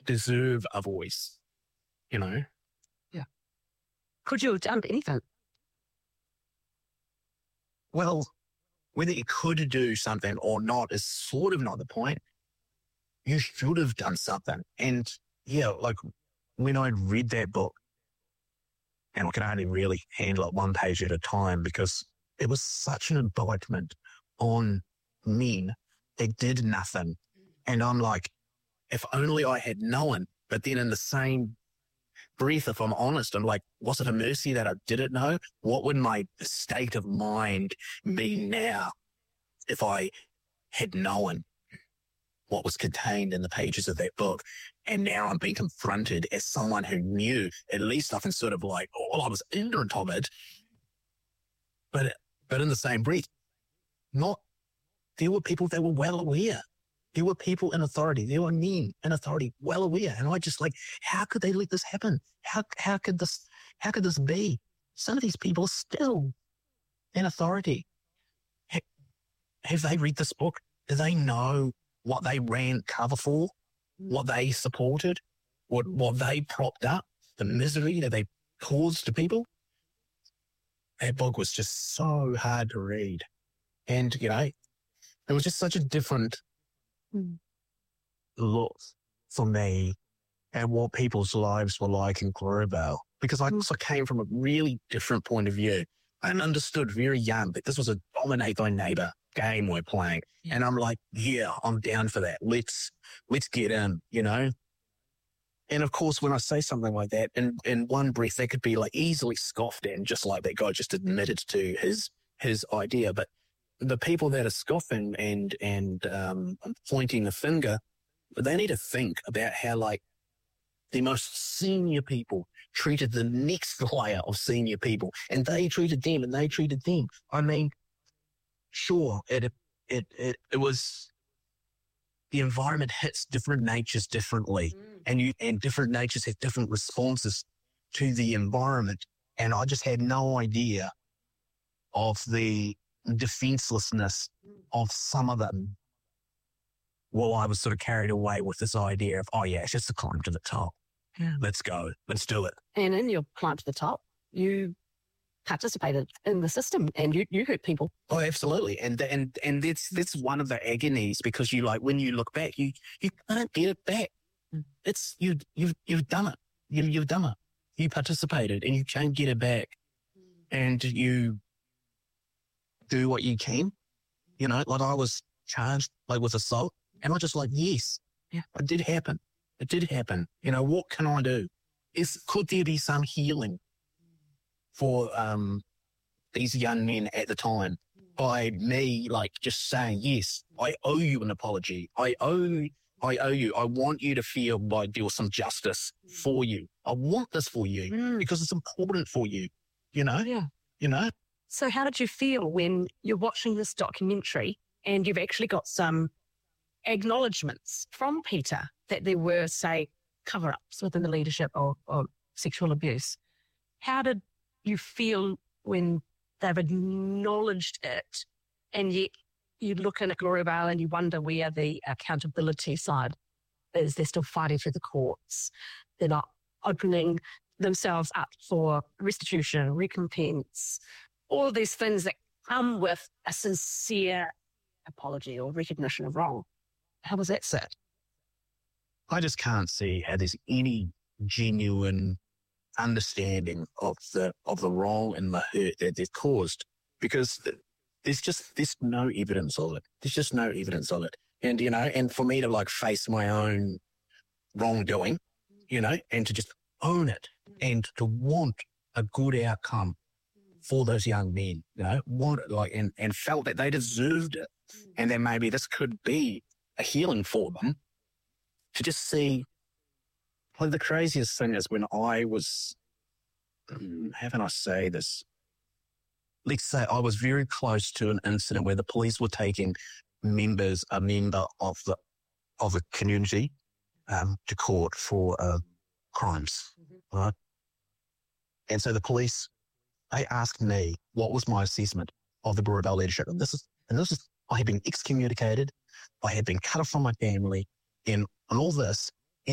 deserve a voice, you know? Yeah. Could you have done anything? Well, whether you could do something or not is sort of not the point. You should have done something. And yeah, like when I read that book, and I could only really handle it one page at a time because it was such an indictment on men that did nothing. And I'm like, if only I had known. But then in the same breath, if I'm honest, I'm like, was it a mercy that I didn't know? What would my state of mind be now if I had known what was contained in the pages of that book? And now I'm being confronted as someone who knew. At least I can sort of like, oh, I was ignorant of it. But in the same breath, there were people that were well aware. There were people in authority. There were men in authority well aware. And I just like, how could they let this happen? How could this be? Some of these people are still in authority. Have they read this book? Do they know what they ran cover for? What they supported? What they propped up? The misery that they caused to people? That book was just so hard to read. And, you know, it was just such a different look for me at what people's lives were like in Glorabelle, because I also came from a really different point of view. I understood very young that this was a dominate thy neighbor game we're playing. And I'm like, yeah, I'm down for that. Let's get in, you know? And of course, when I say something like that, in one breath, that could be like easily scoffed at, just like that guy just admitted to his idea. But the people that are scoffing and pointing the finger, they need to think about how like the most senior people treated the next layer of senior people, and they treated them and they treated them. I mean, sure, it was, the environment hits different natures differently, and different natures have different responses to the environment. And I just had no idea of the defenselessness of some of them. Well, I was sort of carried away with this idea of, oh yeah, it's just a climb to the top. Yeah. Let's go. Let's do it. And in your climb to the top, you participated in the system and you hurt people. Oh, absolutely. And that's one of the agonies, because you like, when you look back, you can't get it back. It's, you've done it. You've done it. You participated and you can't get it back. And you do what you can. You know, like I was charged like with assault, and I just like, yes, yeah, it did happen. It did happen. You know, what can I do? Could there be some healing for these young men at the time by me like just saying, yes, I owe you an apology. I owe you. I want you to feel like there was some justice for you. I want this for you because it's important for you, you know? Yeah. You know? So how did you feel when you're watching this documentary and you've actually got some acknowledgements from Peter that there were, say, cover-ups within the leadership of sexual abuse? How did you feel when they've acknowledged it, and yet you look in at Glorabelle and you wonder where the accountability side is? They're still fighting through the courts. They're not opening themselves up for restitution, recompense, all of these things that come with a sincere apology or recognition of wrong. How was that sit? I just can't see how there's any genuine understanding of the wrong and the hurt that they've caused, because there's no evidence of it. There's just no evidence of it. And, you know, and for me to like face my own wrongdoing, you know, and to just own it and to want a good outcome for those young men, you know, and felt that they deserved it, and that maybe this could be a healing for them. To just see, like, the craziest thing is when I was, how can I say this? Let's say I was very close to an incident where the police were taking a member of a community to court for crimes, right? And so the police, they asked me what was my assessment of the Glorabelle leadership. And this is, I had been excommunicated, I had been cut off from my family, and all this,